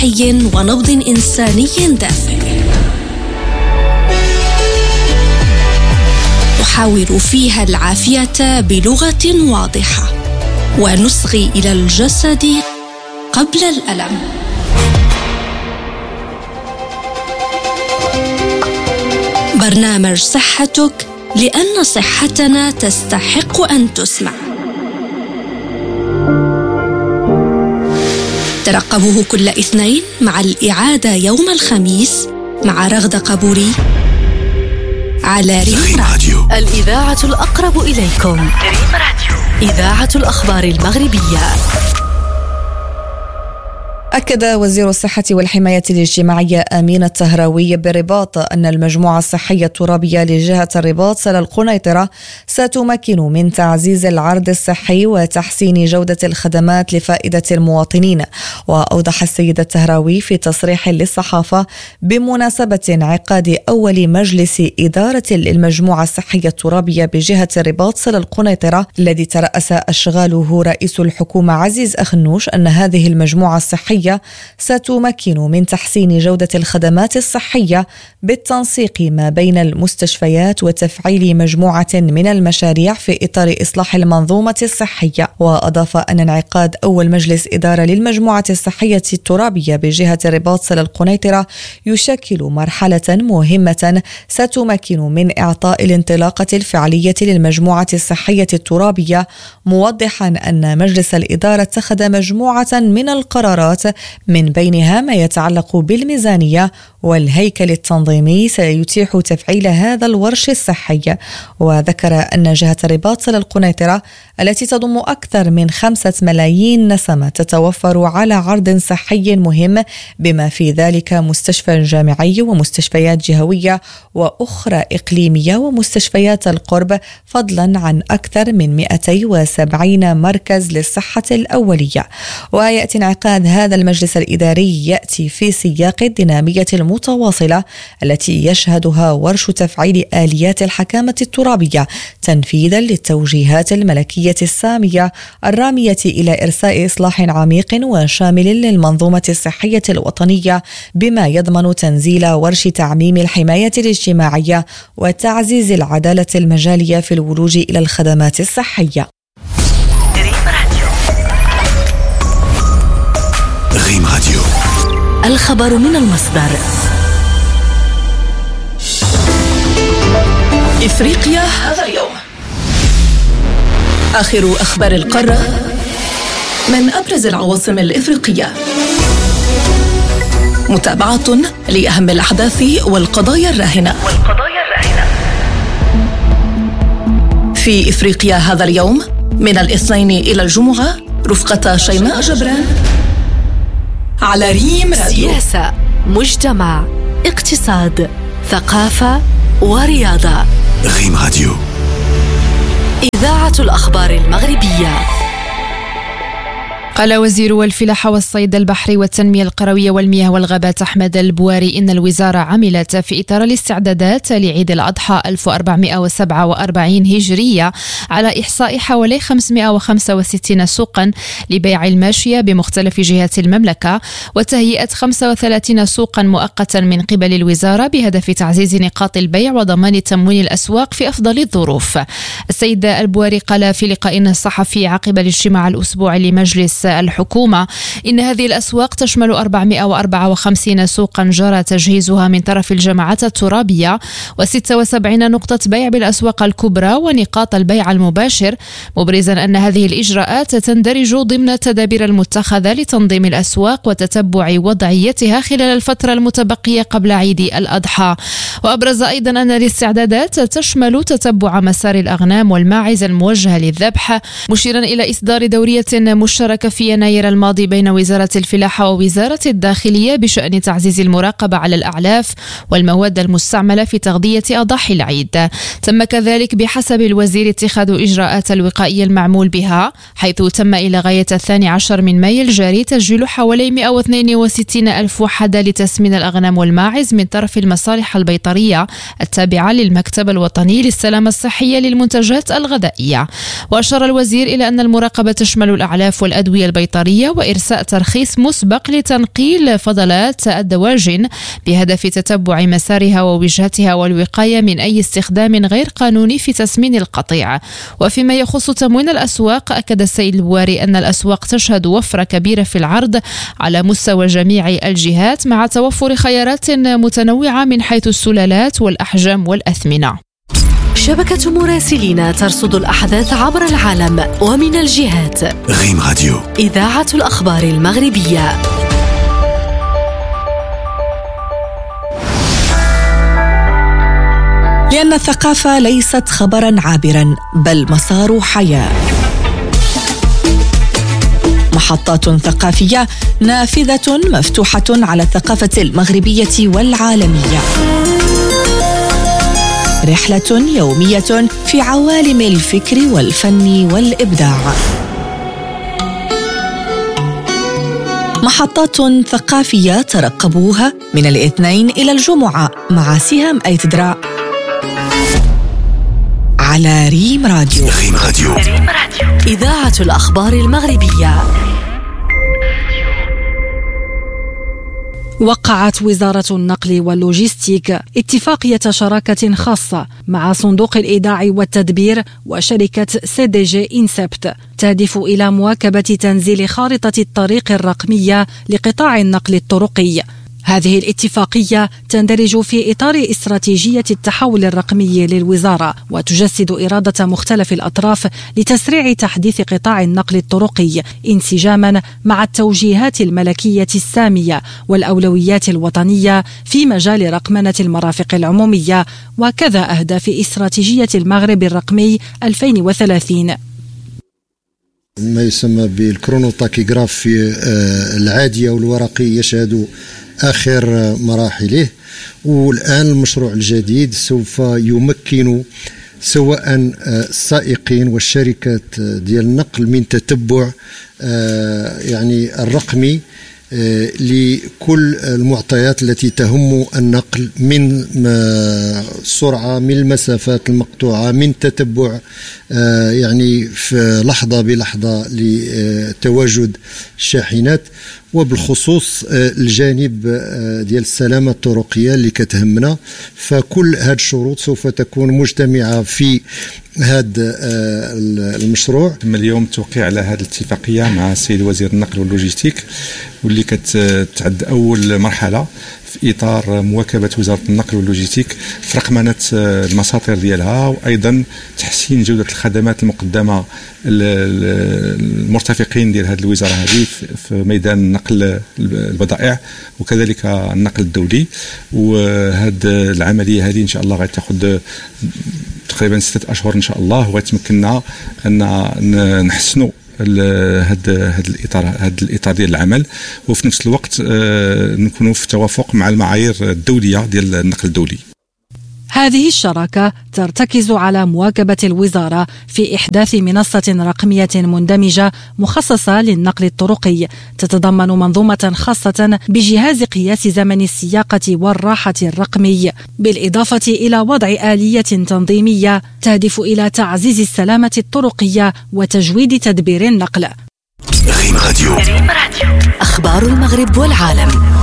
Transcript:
صحي ونبض إنساني دافئ. نحاور فيها العافية بلغة واضحة ونصغي إلى الجسد قبل الألم. برنامج صحتك، لأن صحتنا تستحق أن تسمع. ترقبوه كل اثنين مع الإعادة يوم الخميس مع رغدة قبوري على ريم راديو، الإذاعة الأقرب إليكم. ريم راديو، إذاعة الأخبار المغربية. أكد وزير الصحة والحماية الاجتماعية أمين التهراوي بالرباط أن المجموعة الصحية الترابية لجهة الرباط سلا القنيطرة ستمكن من تعزيز العرض الصحي وتحسين جودة الخدمات لفائدة المواطنين. وأوضح السيد التهراوي في تصريح للصحافة بمناسبة انعقاد أول مجلس إدارة المجموعة الصحية الترابية بجهة الرباط سلا القنيطرة الذي ترأس أشغاله رئيس الحكومة عزيز أخنوش أن هذه المجموعة الصحية ستمكن من تحسين جودة الخدمات الصحية بالتنسيق ما بين المستشفيات وتفعيل مجموعة من المشاريع في إطار إصلاح المنظومة الصحية. وأضاف أن انعقاد أول مجلس إدارة للمجموعة الصحية الترابية بجهة الرباط سلا القنيطرة يشكل مرحلة مهمة ستمكن من إعطاء الانطلاقة الفعلية للمجموعة الصحية الترابية، موضحا أن مجلس الإدارة اتخذ مجموعة من القرارات من بينها ما يتعلق بالميزانية والهيكل التنظيمي سيتيح تفعيل هذا الورش الصحي. وذكر أن جهة الرباط سلا القنيطرة التي تضم أكثر من 5 ملايين نسمة تتوفر على عرض صحي مهم بما في ذلك مستشفى جامعي ومستشفيات جهوية وأخرى إقليمية ومستشفيات القرب، فضلا عن أكثر من 270 مركز للصحة الأولية. ويأتي انعقاد هذا المجلس الإداري يأتي في سياق الدينامية المتواصلة التي يشهدها ورش تفعيل آليات الحكامة الترابية تنفيذا للتوجيهات الملكية السامية الرامية إلى إرساء إصلاح عميق وشامل للمنظومة الصحية الوطنية، بما يضمن تنزيل ورش تعميم الحماية الاجتماعية وتعزيز العدالة المجالية في الولوج إلى الخدمات الصحية. ريم راديو، الخبر من المصدر. إفريقيا هذا اليوم، آخر أخبار القارة من أبرز العواصم الإفريقية، متابعة لأهم الأحداث والقضايا الراهنة. في إفريقيا هذا اليوم من الاثنين إلى الجمعة رفقة شيماء جبران على ريم راديو. سياسة، مجتمع، اقتصاد، ثقافة ورياضة. ريم راديو، إذاعة الأخبار المغربية. قال وزير الفلاحة والصيد البحري والتنمية القروية والمياه والغابات أحمد البواري إن الوزارة عملت في إطار الاستعدادات لعيد الأضحى 1447 هجرية على إحصاء حوالي 565 سوقا لبيع الماشية بمختلف جهات المملكة، وتهيئة 35 سوقا مؤقتا من قبل الوزارة بهدف تعزيز نقاط البيع وضمان تموين الأسواق في أفضل الظروف. السيد البواري قال في لقاء صحفي عقب الاجتماع الأسبوعي لمجلس الحكومة إن هذه الأسواق تشمل 454 سوقا جرى تجهيزها من طرف الجماعات الترابية و76 نقطة بيع بالأسواق الكبرى ونقاط البيع المباشر، مبرزا أن هذه الإجراءات تندرج ضمن التدابير المتخذة لتنظيم الأسواق وتتبع وضعيتها خلال الفترة المتبقية قبل عيد الأضحى. وأبرز أيضا أن الاستعدادات تشمل تتبع مسار الأغنام والماعز الموجهة للذبح، مشيرا إلى إصدار دورية مشتركة في يناير الماضي بين وزارة الفلاحة ووزارة الداخلية بشأن تعزيز المراقبة على الأعلاف والمواد المستعملة في تغذية أضاحي العيد. تم كذلك بحسب الوزير اتخاذ إجراءات الوقائية المعمول بها، حيث تم إلى غاية 12 من مايو الجاري تسجيل حوالي 162 ألف وحدة لتسمين الأغنام والماعز من طرف المصالح البيطرية التابعة للمكتب الوطني للسلامة الصحية للمنتجات الغذائية. وأشار الوزير إلى أن المراقبة تشمل الأعلاف والأدوية الدولية البيطرية وإرساء ترخيص مسبق لتنقيل فضلات الدواجن بهدف تتبع مسارها ووجهتها والوقاية من أي استخدام غير قانوني في تسمين القطيع. وفيما يخص تموين الأسواق، أكد السيد البواري أن الأسواق تشهد وفرة كبيرة في العرض على مستوى جميع الجهات، مع توفر خيارات متنوعة من حيث السلالات والأحجام والأثمنة. شبكة مراسلين ترصد الأحداث عبر العالم ومن الجهات. ريم راديو، إذاعة الأخبار المغربية. لأن الثقافة ليست خبرا عابرا بل مسار حياة. محطات ثقافية نافذة مفتوحة على الثقافة المغربية والعالمية. رحلة يومية في عوالم الفكر والفن والإبداع. محطات ثقافية ترقبوها من الاثنين إلى الجمعة مع سهام أيتدرا على ريم راديو. ريم راديو، إذاعة الأخبار المغربية. وقعت وزارة النقل واللوجستيك اتفاقية شراكة خاصة مع صندوق الإيداع والتدبير وشركة CDG INSEPT تهدف إلى مواكبة تنزيل خارطة الطريق الرقمية لقطاع النقل الطرقي. هذه الاتفاقية تندرج في إطار استراتيجية التحول الرقمي للوزارة، وتجسد إرادة مختلف الأطراف لتسريع تحديث قطاع النقل الطرقي انسجاما مع التوجيهات الملكية السامية والأولويات الوطنية في مجال رقمنة المرافق العمومية، وكذا أهداف استراتيجية المغرب الرقمي 2030. ما يسمى بالكرونوتاكيغراف العادية والورقي يشهد آخر مراحله، والآن المشروع الجديد سوف يمكن سواء السائقين والشركات ديال النقل من تتبع يعني الرقمي لكل المعطيات التي تهم النقل، من السرعة، من المسافات المقطوعة، من تتبع يعني في لحظة بلحظة لتواجد الشاحنات، وبالخصوص الجانب ديال السلامة الطرقية اللي كتهمنا. فكل هذه الشروط سوف تكون مجتمعة في هذا المشروع. تم اليوم توقيع على هذه الاتفاقية مع السيد وزير النقل واللوجستيك، واللي كتعد أول مرحلة في إطار مواكبة وزارة النقل واللوجستيك في رقمنة المساطير ديالها، وأيضا تحسين جودة الخدمات المقدمة المرتفقين ديال هذه الوزارة هذه في ميدان نقل البضائع وكذلك النقل الدولي. وهذه العملية هذه إن شاء الله غتاخذ تقريبا 6 أشهر إن شاء الله، وغتمكننا أن نحسنوا هذا الإطار ديال العمل، وفي نفس الوقت نكونوا في توافق مع المعايير الدولية ديال النقل الدولي. هذه الشراكة ترتكز على مواكبة الوزارة في إحداث منصة رقمية مندمجة مخصصة للنقل الطرقي، تتضمن منظومة خاصة بجهاز قياس زمن السياقة والراحة الرقمي، بالإضافة إلى وضع آلية تنظيمية تهدف إلى تعزيز السلامة الطرقية وتجويد تدبير النقل. ريم راديو، أخبار المغرب والعالم.